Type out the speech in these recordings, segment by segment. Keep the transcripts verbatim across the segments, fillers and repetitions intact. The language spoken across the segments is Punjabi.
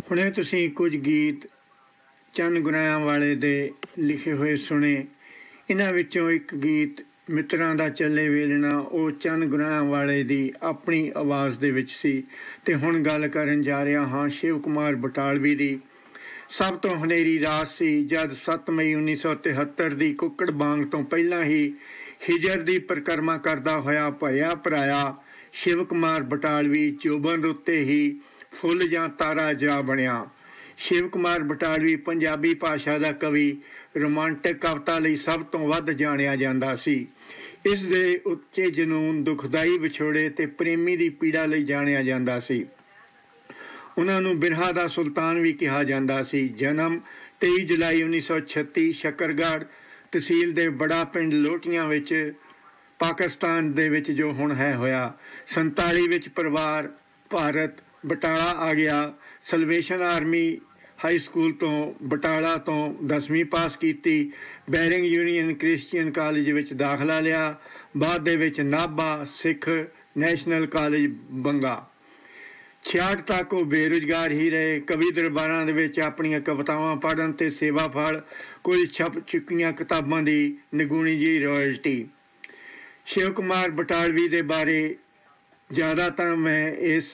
ਹੁਣੇ ਤੁਸੀਂ ਕੁਝ ਗੀਤ ਚੰਨ ਗੁਰਾਇਆਂ ਵਾਲੇ ਦੇ ਲਿਖੇ ਹੋਏ ਸੁਣੇ। ਇਹਨਾਂ ਵਿੱਚੋਂ ਇੱਕ ਗੀਤ ਮਿੱਤਰਾਂ ਦਾ ਚੱਲੇ ਵੇਲਣਾ ਉਹ ਚੰਨ ਗੁਰਾਇਆਂ ਵਾਲੇ ਦੀ ਆਪਣੀ ਆਵਾਜ਼ ਦੇ ਵਿੱਚ ਸੀ। ਅਤੇ ਹੁਣ ਗੱਲ ਕਰਨ ਜਾ ਰਿਹਾ ਹਾਂ ਸ਼ਿਵ ਕੁਮਾਰ ਬਟਾਲਵੀ ਦੀ। ਸਭ ਤੋਂ ਹਨੇਰੀ ਰਾਤ ਸੀ ਜਦ ਸੱਤ ਮਈ ਉੱਨੀ ਸੌ ਤਿਹੱਤਰ ਦੀ ਕੁੱਕੜ ਬਾਂਗ ਤੋਂ ਪਹਿਲਾਂ ਹੀ ਹਿਜਰ ਦੀ ਪਰਿਕਰਮਾ ਕਰਦਾ ਹੋਇਆ ਭਰਿਆ ਭਰਾਇਆ ਸ਼ਿਵ ਕੁਮਾਰ ਬਟਾਲਵੀ ਜੋਬਨ ਉੱਤੇ ਹੀ ਫੁੱਲ ਜਾਂ ਤਾਰਾ ਜਾ ਬਣਿਆ। ਸ਼ਿਵ ਕੁਮਾਰ ਬਟਾਲਵੀ ਪੰਜਾਬੀ ਭਾਸ਼ਾ ਦਾ ਕਵੀ, ਰੋਮਾਂਟਿਕ ਕਵਿਤਾ ਲਈ ਸਭ ਤੋਂ ਵੱਧ ਜਾਣਿਆ ਜਾਂਦਾ ਸੀ। ਇਸ ਦੇ ਉੱਚੇ ਜਨੂੰਨ, ਦੁਖਦਾਈ ਵਿਛੋੜੇ ਅਤੇ ਪ੍ਰੇਮੀ ਦੀ ਪੀੜਾ ਲਈ ਜਾਣਿਆ ਜਾਂਦਾ ਸੀ। ਉਹਨਾਂ ਨੂੰ ਬਿਰਹਾ ਦਾ ਸੁਲਤਾਨ ਵੀ ਕਿਹਾ ਜਾਂਦਾ ਸੀ। ਜਨਮ ਤੇਈ ਜੁਲਾਈ ਉੱਨੀ ਸੌ ਛੱਤੀ ਸ਼ੱਕਰਗੜ੍ਹ ਤਹਿਸੀਲ ਦੇ ਬੜਾ ਪਿੰਡ ਲੋਟੀਆਂ ਵਿੱਚ ਪਾਕਿਸਤਾਨ ਦੇ ਵਿੱਚ ਜੋ ਹੁਣ ਹੈ ਹੋਇਆ। ਸੰਤਾਲੀ ਵਿੱਚ ਪਰਿਵਾਰ ਭਾਰਤ ਬਟਾਲਾ ਆ ਗਿਆ। ਸਲਵੇਸ਼ਨ ਆਰਮੀ ਹਾਈ ਸਕੂਲ ਤੋਂ ਬਟਾਲਾ ਤੋਂ ਦਸਵੀਂ ਪਾਸ ਕੀਤੀ। ਬੈਰਿੰਗ ਯੂਨੀਅਨ ਕ੍ਰਿਸਚੀਅਨ ਕਾਲਜ ਵਿੱਚ ਦਾਖਲਾ ਲਿਆ। ਬਾਅਦ ਦੇ ਵਿੱਚ ਨਾਭਾ ਸਿੱਖ ਨੈਸ਼ਨਲ ਕਾਲਜ ਬੰਗਾ। ਛਿਆਹਠ ਤੱਕ ਉਹ ਬੇਰੁਜ਼ਗਾਰ ਹੀ ਰਹੇ। ਕਵੀ ਦਰਬਾਰਾਂ ਦੇ ਵਿੱਚ ਆਪਣੀਆਂ ਕਵਿਤਾਵਾਂ ਪੜ੍ਹਨ ਅਤੇ ਸੇਵਾ ਫਲ ਕੁਝ ਛਪ ਚੁੱਕੀਆਂ ਕਿਤਾਬਾਂ ਦੀ ਨਿਗੂਣੀ ਜਿਹੀ ਰਾਇਲਟੀ। ਸ਼ਿਵ ਕੁਮਾਰ ਬਟਾਲਵੀ ਦੇ ਬਾਰੇ ਜ਼ਿਆਦਾ ਤਾਂ ਮੈਂ ਇਸ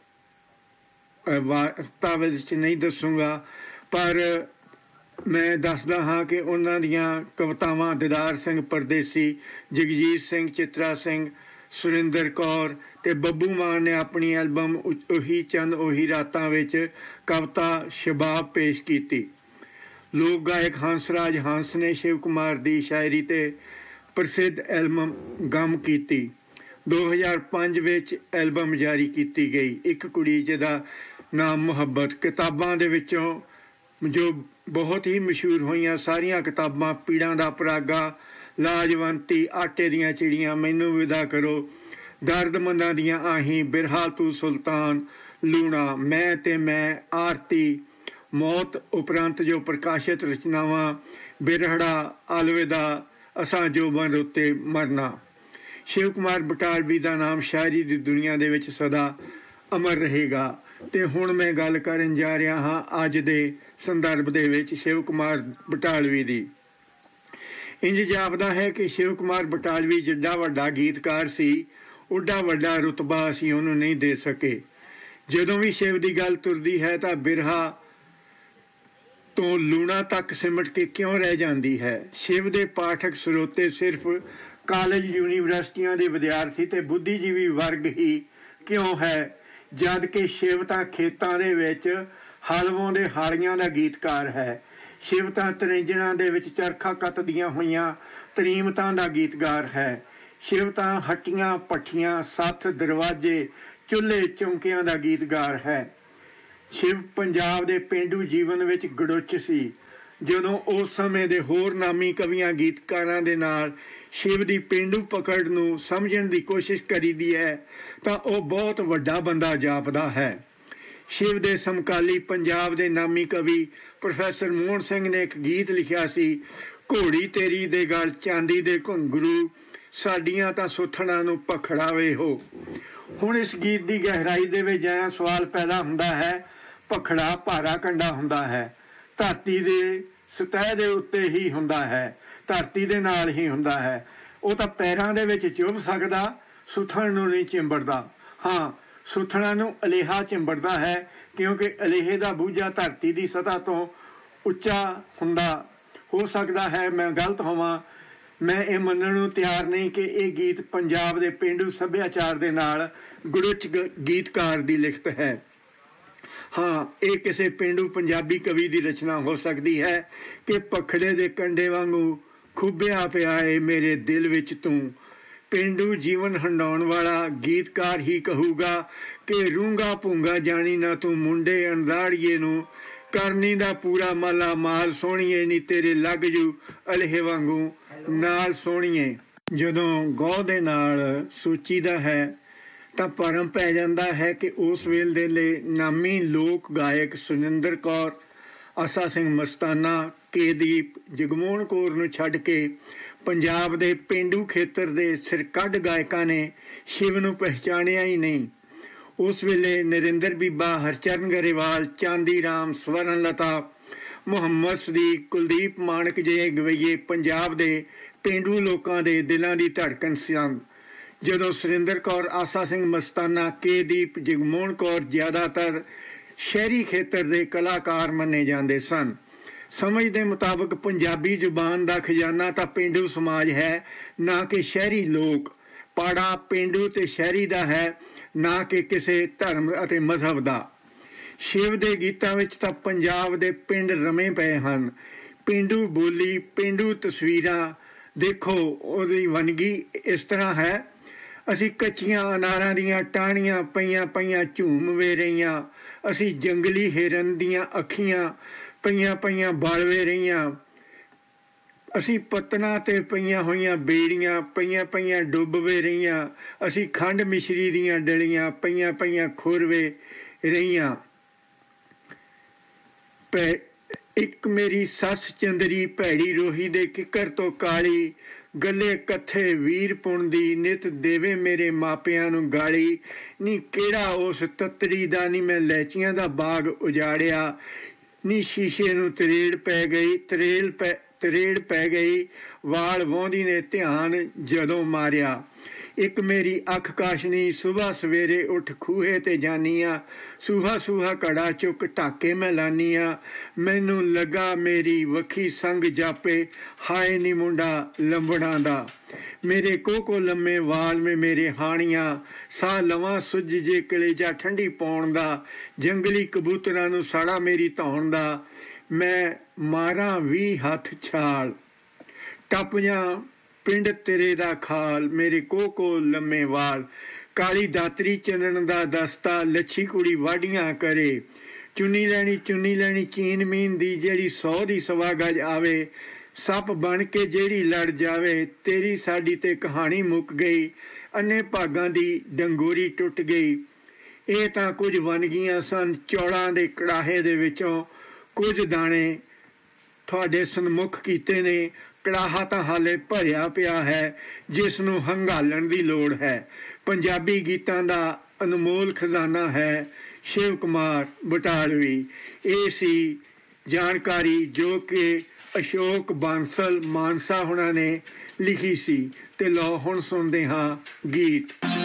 ਵਾਰਤਾ ਵਿੱਚ ਨਹੀਂ ਦੱਸੂਗਾ, ਪਰ ਮੈਂ ਦੱਸਦਾ ਹਾਂ ਕਿ ਉਹਨਾਂ ਦੀਆਂ ਕਵਿਤਾਵਾਂ ਦਿਦਾਰ ਸਿੰਘ ਪਰਦੇਸੀ, ਜਗਜੀਤ ਸਿੰਘ, ਚਿਤਰਾ ਸਿੰਘ, ਸੁਰਿੰਦਰ ਕੌਰ ਅਤੇ ਬੱਬੂ ਮਾਨ ਨੇ ਆਪਣੀ ਐਲਬਮ ਉਹੀ ਚੰਨ ਉਹੀ ਰਾਤਾਂ ਵਿੱਚ ਕਵਿਤਾ ਸ਼ਬਾਬ ਪੇਸ਼ ਕੀਤੀ। ਲੋਕ ਗਾਇਕ ਹੰਸਰਾਜ ਹੰਸ ਨੇ ਸ਼ਿਵ ਕੁਮਾਰ ਦੀ ਸ਼ਾਇਰੀ 'ਤੇ ਪ੍ਰਸਿੱਧ ਐਲਬਮ ਗਮ ਕੀਤੀ। ਦੋ ਹਜ਼ਾਰ ਪੰਜ ਵਿੱਚ ਐਲਬਮ ਜਾਰੀ ਕੀਤੀ ਗਈ ਇੱਕ ਕੁੜੀ ਜਿਹਦਾ ਨਾਮ ਮੁਹੱਬਤ। ਕਿਤਾਬਾਂ ਦੇ ਵਿੱਚੋਂ ਜੋ ਬਹੁਤ ਹੀ ਮਸ਼ਹੂਰ ਹੋਈਆਂ ਸਾਰੀਆਂ ਕਿਤਾਬਾਂ ਪੀੜਾਂ ਦਾ ਪਰਾਗਾ, ਲਾਜਵੰਤੀ, ਆਟੇ ਦੀਆਂ ਚਿੜੀਆਂ, ਮੈਨੂੰ ਵਿਦਾ ਕਰੋ, ਦਰਦਮੰਦਾਂ ਦੀਆਂ ਆਹੀਂ, ਬਿਰਹਾ ਤੂੰ ਸੁਲਤਾਨ, ਲੂਣਾ, ਮੈਂ ਤੇ ਮੈਂ, ਆਰਤੀ, ਮੌਤ ਉਪਰੰਤ ਜੋ ਪ੍ਰਕਾਸ਼ਿਤ ਰਚਨਾਵਾਂ, ਬਿਰਹੜਾ, ਅਲਵਿਦਾ, ਅਸਾਂ ਜੋਬਨ ਉੱਤੇ ਮਰਨਾ। ਸ਼ਿਵ ਕੁਮਾਰ ਬਟਾਲਵੀ ਦਾ ਨਾਮ ਸ਼ਾਇਰੀ ਦੀ ਦੁਨੀਆ ਦੇ ਵਿੱਚ ਸਦਾ ਅਮਰ ਰਹੇਗਾ। ਅਤੇ ਹੁਣ ਮੈਂ ਗੱਲ ਕਰਨ ਜਾ ਰਿਹਾ ਹਾਂ ਅੱਜ ਦੇ ਸੰਦਰਭ ਦੇ ਵਿੱਚ ਸ਼ਿਵ ਕੁਮਾਰ ਬਟਾਲਵੀ ਦੀ। ਇੰਝ ਜਾਪਦਾ ਹੈ ਕਿ ਸ਼ਿਵ ਕੁਮਾਰ ਬਟਾਲਵੀ ਜਿੱਡਾ ਵੱਡਾ ਗੀਤਕਾਰ ਸੀ, ਉੱਡਾ ਵੱਡਾ ਰੁਤਬਾ ਅਸੀਂ ਉਹਨੂੰ ਨਹੀਂ ਦੇ ਸਕੇ। ਜਦੋਂ ਵੀ ਸ਼ਿਵ ਦੀ ਗੱਲ ਤੁਰਦੀ ਹੈ ਤਾਂ ਬਿਰਹਾ ਤੋਂ ਲੂਣਾ ਤੱਕ ਸਿਮਟ ਕੇ ਕਿਉਂ ਰਹਿ ਜਾਂਦੀ ਹੈ। ਸ਼ਿਵ ਦੇ ਪਾਠਕ ਸਰੋਤੇ ਸਿਰਫ ਕਾਲਜ ਯੂਨੀਵਰਸਿਟੀਆਂ ਦੇ ਵਿਦਿਆਰਥੀ ਅਤੇ ਬੁੱਧੀਜੀਵੀ ਵਰਗ ਹੀ ਕਿਉਂ ਹੈ, ਜਦ ਕਿ ਸ਼ਿਵ ਤਾਂ ਖੇਤਾਂ ਦੇ ਵਿੱਚ ਹਲ ਵਾਹੁੰਦੇ ਹਾਲੀਆਂ ਦਾ ਗੀਤਕਾਰ ਹੈ। ਸ਼ਿਵ ਤਾਂ ਤਰਿੰਜਣਾਂ ਦੇ ਵਿੱਚ ਚਰਖਾ ਕੱਤਦੀਆਂ ਹੋਈਆਂ ਤਰੀਮਤਾਂ ਦਾ ਗੀਤਕਾਰ ਹੈ। ਸ਼ਿਵ ਤਾਂ ਹੱਟੀਆਂ ਭੱਠੀਆਂ, ਸੱਥ, ਦਰਵਾਜ਼ੇ, ਚੁੱਲ੍ਹੇ ਚੌਂਕਿਆਂ ਦਾ ਗੀਤਕਾਰ ਹੈ। ਸ਼ਿਵ ਪੰਜਾਬ ਦੇ ਪੇਂਡੂ ਜੀਵਨ ਵਿੱਚ ਗੜੁੱਚ ਸੀ। ਜਦੋਂ ਉਸ ਸਮੇਂ ਦੇ ਹੋਰ ਨਾਮੀ ਕਵੀਆਂ ਗੀਤਕਾਰਾਂ ਦੇ ਨਾਲ ਸ਼ਿਵ ਦੀ ਪੇਂਡੂ ਪਕੜ ਨੂੰ ਸਮਝਣ ਦੀ ਕੋਸ਼ਿਸ਼ ਕਰੀਦੀ ਹੈ ਤਾਂ ਉਹ ਬਹੁਤ ਵੱਡਾ ਬੰਦਾ ਜਾਪਦਾ ਹੈ। ਸ਼ਿਵ ਦੇ ਸਮਕਾਲੀ ਪੰਜਾਬ ਦੇ ਨਾਮੀ ਕਵੀ ਪ੍ਰੋਫੈਸਰ ਮੋਹਨ ਸਿੰਘ ਨੇ ਇੱਕ ਗੀਤ ਲਿਖਿਆ ਸੀ, ਘੋੜੀ ਤੇਰੀ ਦੇ ਗਲ ਚਾਂਦੀ ਦੇ ਘੁੰਗਰੂ, ਸਾਡੀਆਂ ਤਾਂ ਸੁੱਥਣਾਂ ਨੂੰ ਪਖੜਾਵੇ ਹੋ। ਹੁਣ ਇਸ ਗੀਤ ਦੀ ਗਹਿਰਾਈ ਦੇ ਵਿੱਚ ਆਇਆ ਸਵਾਲ ਪੈਦਾ ਹੁੰਦਾ ਹੈ, ਭਖੜਾ ਭਾਰਾ ਕੰਡਾ ਹੁੰਦਾ ਹੈ, ਧਰਤੀ ਦੇ ਸਤਹ ਦੇ ਉੱਤੇ ਹੀ ਹੁੰਦਾ ਹੈ, ਧਰਤੀ ਦੇ ਨਾਲ ਹੀ ਹੁੰਦਾ ਹੈ। ਉਹ ਤਾਂ ਪੈਰਾਂ ਦੇ ਵਿੱਚ ਚੁੱਭ ਸਕਦਾ, ਸੁੱਥਣ ਨੂੰ ਨਹੀਂ ਚਿੰਬੜਦਾ। ਹਾਂ, ਸੁੱਥਣਾਂ ਨੂੰ ਅਲੇਹਾ ਚਿੰਬੜਦਾ ਹੈ ਕਿਉਂਕਿ ਅਲੇਹੇ ਦਾ ਬੂਝਾ ਧਰਤੀ ਦੀ ਸਤਹ ਤੋਂ ਉੱਚਾ ਹੁੰਦਾ। ਹੋ ਸਕਦਾ ਹੈ ਮੈਂ ਗਲਤ ਹੋਵਾਂ, ਮੈਂ ਇਹ ਮੰਨਣ ਨੂੰ ਤਿਆਰ ਨਹੀਂ ਕਿ ਇਹ ਗੀਤ ਪੰਜਾਬ ਦੇ ਪੇਂਡੂ ਸੱਭਿਆਚਾਰ ਦੇ ਨਾਲ ਗੜੁੱਚ ਗੀਤਕਾਰ ਦੀ ਲਿਖਤ ਹੈ। ਹਾਂ, ਇਹ ਕਿਸੇ ਪੇਂਡੂ ਪੰਜਾਬੀ ਕਵੀ ਦੀ ਰਚਨਾ ਹੋ ਸਕਦੀ ਹੈ ਕਿ ਪਖੜੇ ਦੇ ਕੰਡੇ ਵਾਂਗੂ ਖੁੱਭਿਆ ਪਿਆ ਏ ਮੇਰੇ ਦਿਲ ਵਿੱਚ ਤੂੰ। ਪੇਂਡੂ ਜੀਵਨ ਹੰਡਾਉਣ ਵਾਲਾ ਗੀਤਕਾਰ ਹੀ ਕਹੂਗਾ ਕਿ ਰੂੰਗਾ ਭੂੰਗਾ ਜਾਣੀ ਨਾ ਤੂੰ ਮੁੰਡੇ ਅਣਦਾੜੀਏ ਨੂੰ, ਕਰਨੀ ਦਾ ਪੂਰਾ ਮਾਲਾ ਮਾਲ ਸੋਹਣੀਏ ਨੀ ਤੇਰੇ ਲੱਗ ਜੂ ਅਲਹੇ ਵਾਂਗੂ ਨਾਲ ਸੋਹਣੀਏ। ਜਦੋਂ ਗੌ ਦੇ ਨਾਲ ਸੋਚੀਦਾ ਹੈ ਤਾਂ ਭਰਮ ਪੈ ਜਾਂਦਾ ਹੈ ਕਿ ਉਸ ਵੇਲੇ ਦੇ ਨਾਮੀ ਲੋਕ ਗਾਇਕ ਸੁਰਿੰਦਰ ਕੌਰ, ਆਸਾ ਸਿੰਘ ਮਸਤਾਨਾ, ਕੇਦੀਪ, ਜਗਮੋਹਨ ਕੌਰ ਨੂੰ ਛੱਡ ਕੇ ਪੰਜਾਬ ਦੇ ਪੇਂਡੂ ਖੇਤਰ ਦੇ ਸਿਰਕੱਢ ਗਾਇਕਾਂ ਨੇ ਸ਼ਿਵ ਨੂੰ ਪਹਿਚਾਣਿਆ ਹੀ ਨਹੀਂ। उस वेले नरेंद्र बीबा, हरचरण गरेवाल, चांदी राम, स्वरण लता, मुहम्मद सदीक, कुलदीप मानक ਜਿਹੇ ਗਵਈਏ ਪੰਜਾਬ ਦੇ ਪੇਂਡੂ ਲੋਕਾਂ ਦੇ ਦਿਲਾਂ ਦੀ ਧੜਕਣ ਸਨ। ਜਦੋਂ ਸੁਰਿੰਦਰ ਕੌਰ, ਆਸਾ ਸਿੰਘ ਮਸਤਾਨਾ, ਕੇ ਦੀਪ, ਜਗਮੋਹਨ ਕੌਰ ਜ਼ਿਆਦਾਤਰ ਸ਼ਹਿਰੀ ਖੇਤਰ ਦੇ ਕਲਾਕਾਰ ਮੰਨੇ ਜਾਂਦੇ ਸਨ। ਸਮਝ ਦੇ ਮੁਤਾਬਕ ਪੰਜਾਬੀ ਜ਼ੁਬਾਨ ਦਾ ਖਜ਼ਾਨਾ ਤਾਂ ਪੇਂਡੂ ਸਮਾਜ ਹੈ, ਨਾ ਕਿ ਸ਼ਹਿਰੀ ਲੋਕ। ਪਾੜਾ ਪੇਂਡੂ ਤੇ ਸ਼ਹਿਰੀ ਦਾ ਹੈ, ਨਾ ਕਿ ਕਿਸੇ ਧਰਮ ਅਤੇ ਮਜ਼ਹਬ ਦਾ। ਸ਼ਿਵ ਦੇ ਗੀਤਾਂ ਵਿੱਚ ਤਾਂ ਪੰਜਾਬ ਦੇ ਪਿੰਡ ਰਮੇ ਪਏ ਹਨ। ਪੇਂਡੂ ਬੋਲੀ, ਪੇਂਡੂ ਤਸਵੀਰਾਂ ਦੇਖੋ। ਉਹਦੀ ਵੰਨਗੀ ਇਸ ਤਰ੍ਹਾਂ ਹੈ: ਅਸੀਂ ਕੱਚੀਆਂ ਅਨਾਰਾਂ ਦੀਆਂ ਟਾਹਣੀਆਂ ਪਈਆਂ ਪਈਆਂ ਝੂਮ ਵੇ ਰਹੀਆਂ, ਅਸੀਂ ਜੰਗਲੀ ਹਿਰਨ ਦੀਆਂ ਅੱਖੀਆਂ ਪਈਆਂ ਪਈਆਂ ਬਾਲਵੇ ਰਹੀਆਂ, ਅਸੀਂ ਪੱਤਨਾਂ 'ਤੇ ਪਈਆਂ ਹੋਈਆਂ ਬੇੜੀਆਂ ਪਈਆਂ ਪਈਆਂ ਡੁੱਬਵੇ ਰਹੀਆਂ, ਅਸੀਂ ਖੰਡ ਮਿਸ਼ਰੀ ਦੀਆਂ ਡਲੀਆਂ ਪਈਆਂ ਪਈਆਂ ਖੁਰਵੇ ਰਹੀਆਂ। ਪੈ ਇੱਕ ਮੇਰੀ ਸੱਸ ਚੰਦਰੀ, ਭੈੜੀ ਰੋਹੀ ਦੇ ਕਿੱਕਰ ਤੋਂ ਕਾਲੀ, ਗੱਲੇ ਕੱਥੇ ਵੀਰ ਪੁੰਦੀ, ਨਿਤ ਦੇਵੇ ਮੇਰੇ ਮਾਪਿਆਂ ਨੂੰ ਗਾਲੀ। ਨੀ ਕਿਹੜਾ ਉਸ ਤੱਤੜੀ ਦਾ, ਨੀ ਮੈਂ ਲੈਚੀਆਂ ਦਾ ਬਾਗ ਉਜਾੜਿਆ, ਨੀ ਸ਼ੀਸ਼ੇ ਨੂੰ ਤਰੇੜ ਪੈ ਗਈ, ਤਰੇਲ ਪੈ ਤਰੇੜ ਪੈ ਗਈ, ਵਾਲ ਵਾਹੁੰਦੀ ਨੇ ਧਿਆਨ ਜਦੋਂ ਮਾਰਿਆ। ਇੱਕ ਮੇਰੀ ਅੱਖ ਕਾਸ਼ਨੀ, ਸੁਬਾਹ ਸਵੇਰੇ ਉੱਠ ਖੂਹੇ 'ਤੇ ਜਾਨੀ ਆ, ਸੂਹਾ ਸੂਹਾ ਘੜਾ ਚੁੱਕ ਢਾਕੇ ਮੈਂ ਲਾਨੀ ਆ, ਮੈਨੂੰ ਲੱਗਾ ਮੇਰੀ ਵੱਖੀ ਸੰਗ ਜਾਪੇ, ਹਾਏ ਨੀ ਮੁੰਡਾ ਲੰਬੜਾਂ ਦਾ। ਮੇਰੇ ਕੋਕੋ ਲੰਮੇ ਵਾਲ ਮੇ ਮੇਰੇ ਹਾਣੀਆਂ, ਸਾਹ ਲਵਾਂ ਸੁੱਜ ਜੇ ਕਲੇਜਾ ਠੰਡੀ ਪਾਉਣ ਦਾ, ਜੰਗਲੀ ਕਬੂਤਰਾਂ ਨੂੰ ਸਾੜਾ ਮੇਰੀ ਧੌਣ ਦਾ, ਮੈਂ ਮਾਰਾਂ ਵੀ ਹੱਥ ਛਾਲ, ਟੱਪ ਜਾਂ ਪਿੰਡ ਤੇਰੇ ਦਾ ਖਾਲ, ਮੇਰੇ ਕੋਕੋ ਲੰਮੇ ਵਾਲ। ਕਾਲੀ ਦਾਤਰੀ ਚੰਨਣ ਦਾ ਦਸਤਾ, ਲੱਛੀ ਕੁੜੀ ਵਾਢੀਆਂ ਕਰੇ, ਚੁੰਨੀ ਲੈਣੀ ਚੁੰਨੀ ਲੈਣੀ ਚੀਨ ਮੀਨ ਦੀ, ਜਿਹੜੀ ਸੌ ਦੀ ਸਵਾ ਗਜ ਆਵੇ, ਸੱਪ ਬਣ ਕੇ ਜਿਹੜੀ ਲੜ ਜਾਵੇ, ਤੇਰੀ ਸਾਡੀ ਤੇ ਕਹਾਣੀ ਮੁੱਕ ਗਈ, ਅੰਨੇ ਭਾਗਾਂ ਦੀ ਡੰਗੋਰੀ ਟੁੱਟ ਗਈ। ਇਹ ਤਾਂ ਕੁਝ ਵੰਨਗੀਆਂ ਸਨ ਚੌਲਾਂ ਦੇ ਕੜਾਹੇ ਦੇ ਵਿੱਚੋਂ। ਕੁਝ ਦਾਣੇ ਤੁਹਾਡੇ ਸਨਮੁਖ ਕੀਤੇ ਨੇ, ਕੜਾਹਾ ਤਾਂ ਹਾਲੇ ਭਰਿਆ ਪਿਆ ਹੈ, ਜਿਸ ਨੂੰ ਹੰਗਾਲਣ ਦੀ ਲੋੜ ਹੈ। ਪੰਜਾਬੀ ਗੀਤਾਂ ਦਾ ਅਨਮੋਲ ਖਜ਼ਾਨਾ ਹੈ ਸ਼ਿਵ ਕੁਮਾਰ ਬਟਾਲਵੀ। ਇਹ ਸੀ ਜਾਣਕਾਰੀ ਜੋ ਕਿ ਅਸ਼ੋਕ ਬਾਂਸਲ ਮਾਨਸਾ ਹੁਣਾਂ ਨੇ ਲਿਖੀ ਸੀ। ਤੇ ਲਓ ਹੁਣ ਸੁਣਦੇ ਹਾਂ ਗੀਤ।